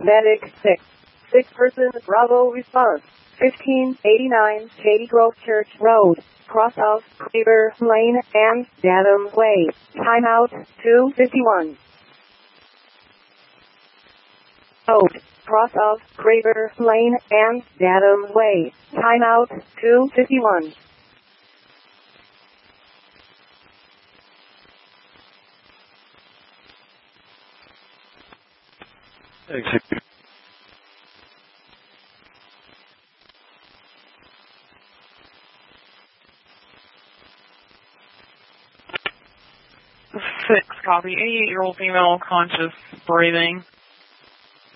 Medic 6. 6-person Bravo response. 1589 Shady Grove Church Road, cross of Craver Lane and Dadham Way. Timeout 2:51. Road, cross of Craver Lane and Dadham Way. Timeout 2:51. Execute. 6, copy. 88-year-old female, conscious, breathing.